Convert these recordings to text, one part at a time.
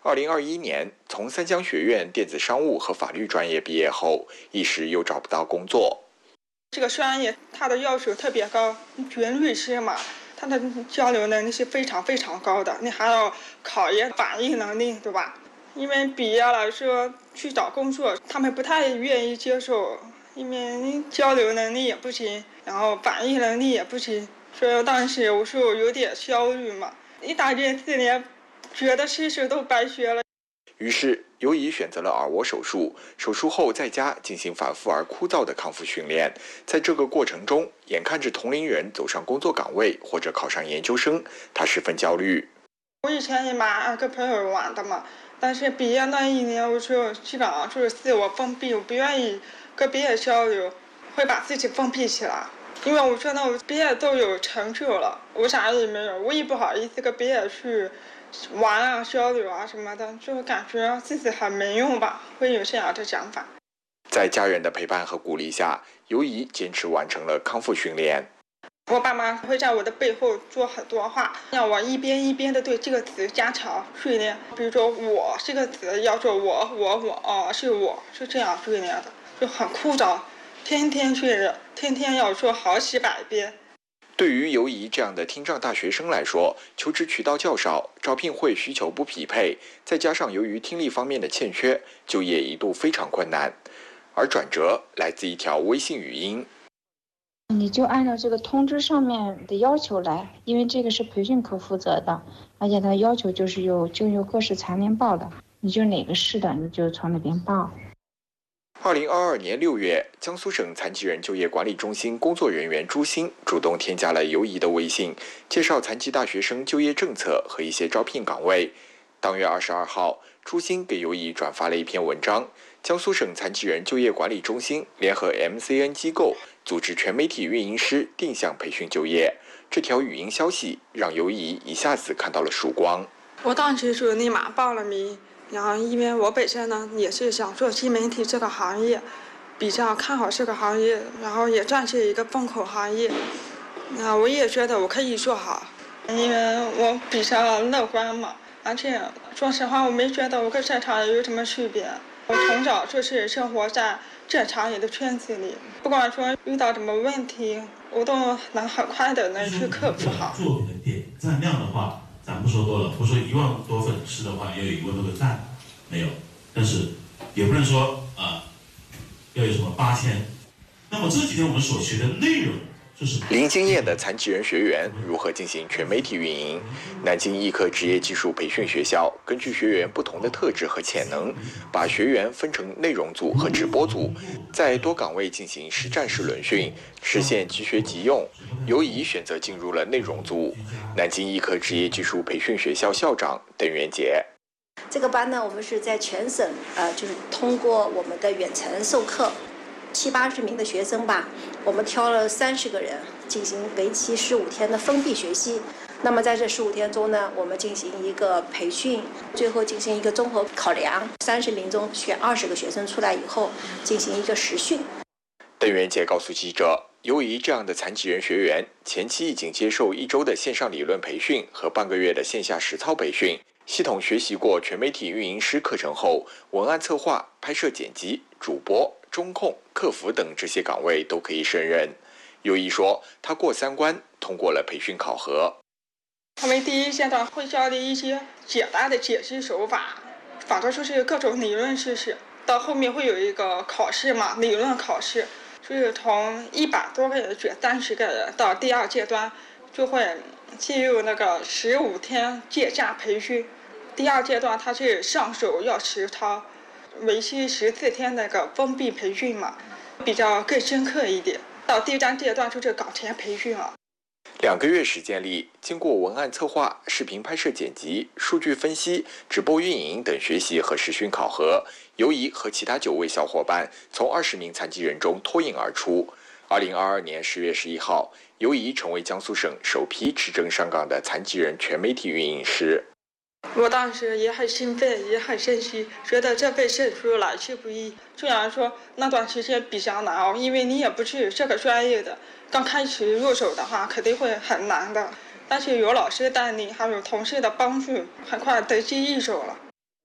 2021年从三江学院电子商务和法律专业毕业后，一时又找不到工作。 这个专业它的要求特别高，学律师嘛，他的交流能力是非常非常高的，你还要考验翻译能力，对吧？因为毕业了说去找工作，他们不太愿意接受，因为交流能力也不行，然后翻译能力也不行，所以当时我说有点焦虑嘛，一大件4年，觉得事实都白学了。 于是，尤怡选择了耳蜗手术，手术后在家进行反复而枯燥的康复训练。在这个过程中，眼看着同龄人走上工作岗位或者考上研究生，他十分焦虑。 我以前也蛮跟朋友玩的嘛，但是毕业那1年，我就基本上就是自我封闭，我不愿意跟别人交流，会把自己封闭起来。因为我觉得我毕业都有成就了，我啥也没有，我也不好意思跟别人去玩啊、交流啊什么的，就感觉自己很没用吧，会有这样的想法。 在家人的陪伴和鼓励下，尤怡坚持完成了康复训练。 我爸妈会在我的背后说很多话，让我一边一边的对这个词加强训练。比如说“我”这个词要做我是我，是这样训练的，就很枯燥，天天训练，天天要说好几百遍。 对于尤怡这样的听障大学生来说，求职渠道较少，招聘会需求不匹配，再加上由于听力方面的欠缺，就业一度非常困难。而转折来自一条微信语音。 你就按照这个通知上面的要求来，因为这个是培训科负责的，而且他要求就是有各市残联报的，你就哪个市的你就从那边报。 2022年6月，江苏省残疾人就业管理中心工作人员朱鑫主动添加了尤怡的微信，介绍残疾大学生就业政策和一些招聘岗位。当月22号，朱鑫给尤怡转发了一篇文章，江苏省残疾人就业管理中心联合 MCN 机构组织全媒体运营师定向培训就业。这条语音消息让尤怡一下子看到了曙光。 我当时就立马报了名，然后因为我本身呢也是想做新媒体这个行业，比较看好这个行业，然后也算是一个风口行业，那我也觉得我可以做好，因为我比较乐观嘛，而且说实话我没觉得我跟正常人有什么区别，我从小就是生活在正常人的圈子里，不管说遇到什么问题，我都能很快的能去克服好。 作品的点赞量的话，咱不说多了，我说1万多粉丝的话，要有1万多个赞，没有，但是也不能说要有什么8000。那么这几天我们所学的内容就是零经验的残疾人学员如何进行全媒体运营？南京医科职业技术培训学校根据学员不同的特质和潜能，把学员分成内容组和直播组，在多岗位进行实战式轮训，实现即学即用。尤怡选择进入了内容组。南京医科职业技术培训学校校长邓元杰。 这个班呢，我们是在全省就是通过我们的远程授课，70-80名的学生吧，我们挑了30个人进行为期15天的封闭学习。那么在这15天中呢，我们进行一个培训，最后进行一个综合考量，30名中选20个学生出来以后进行一个实训。 邓元杰告诉记者，尤怡这样的残疾人学员前期已经接受1周的线上理论培训和半个月的线下实操培训，系统学习过全媒体运营师课程后，文案策划、拍摄剪辑、主播、中控、客服等这些岗位都可以胜任。尤怡说，他过3关，通过了培训考核。 他们第一阶段会教你一些简单的解析手法，反正就是各种理论知识。到后面会有一个考试嘛，理论考试，就是从100多个人选30个人，到第2阶段就会进入那个15天线下培训。第2阶段它是上手要实操，为期14天那个封闭培训嘛，比较更深刻一点。到第3阶段就是岗前培训了。 2个月时间里，经过文案策划、视频拍摄剪辑、数据分析、直播运营等学习和实训考核，尤怡和其他9位小伙伴从20名残疾人中脱颖而出。2022年10月11号，尤怡成为江苏省首批持证上岗的残疾人全媒体运营师。 我当时也很兴奋，也很珍惜，觉得这份证书来之不易。虽然说那段时间比较难熬，因为你也不是这个专业的，刚开始入手的话肯定会很难的。但是有老师带领，还有同事的帮助，很快得心应手了。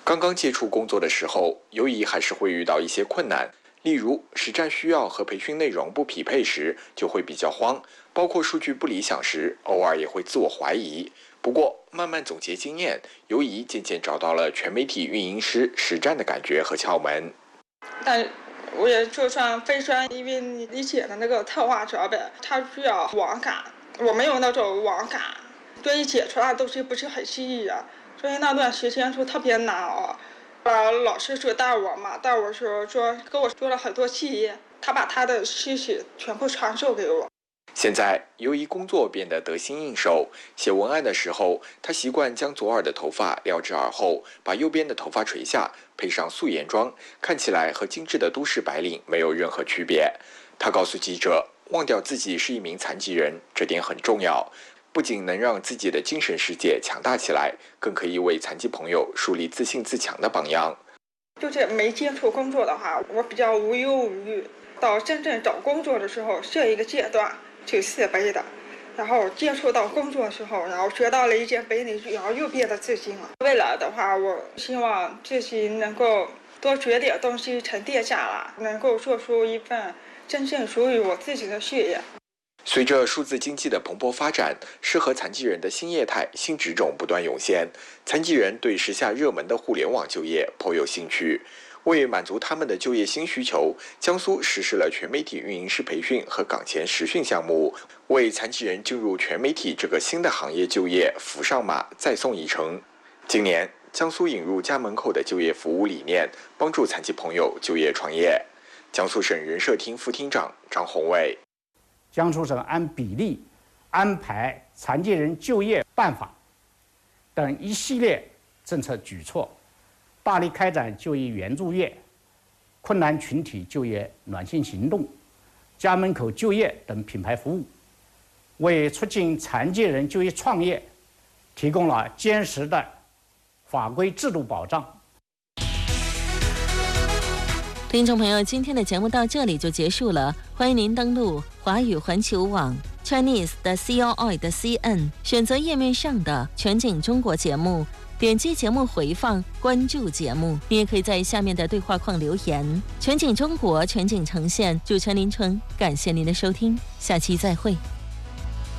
刚刚接触工作的时候，尤怡还是会遇到一些困难，例如实战需要和培训内容不匹配时就会比较慌，包括数据不理想时，偶尔也会自我怀疑。不过慢慢总结经验，尤怡渐渐找到了全媒体运营师实战的感觉和窍门。 但我也就算非专，因为你理解的那个特化设备，它需要网感，我没有那种网感，所以解出来的东西不是很细腻的，所以那段时间就特别难熬。老师就带我嘛，带我说跟我说了很多企业，他把他的知识全部传授给我。 现在尤怡工作变得得心应手，写文案的时候，她习惯将左耳的头发撩至耳后，把右边的头发垂下，配上素颜妆，看起来和精致的都市白领没有任何区别。她告诉记者，忘掉自己是一名残疾人，这点很重要，不仅能让自己的精神世界强大起来，更可以为残疾朋友树立自信自强的榜样。 就是没接触工作的话，我比较无忧无虑，到真正找工作的时候，这一个阶段挺自卑的，然后接触到工作的时候，然后学到了一件本领，然后又变得自信了。未来的话，我希望自己能够多学点东西沉淀下来，能够做出一份真正属于我自己的事业。 随着数字经济的蓬勃发展，适合残疾人的新业态、新职种不断涌现，残疾人对时下热门的互联网就业颇有兴趣。为满足他们的就业新需求，江苏实施了全媒体运营师培训和岗前实训项目，为残疾人进入全媒体这个新的行业就业扶上马，再送一程。今年，江苏引入家门口的就业服务理念，帮助残疾朋友就业创业。江苏省人社厅副厅长张宏伟。 江苏省按比例安排残疾人就业办法等一系列政策举措，大力开展就业援助月、困难群体就业暖心行动、家门口就业等品牌服务，为促进残疾人就业创业提供了坚实的法规制度保障。 听众朋友，今天的节目到这里就结束了，欢迎您登录华语环球网 Chinese 的 CRI 的 CN， 选择页面上的全景中国节目，点击节目回放，关注节目。你也可以在下面的对话框留言。全景中国，全景呈现，主持人林春，感谢您的收听，下期再会。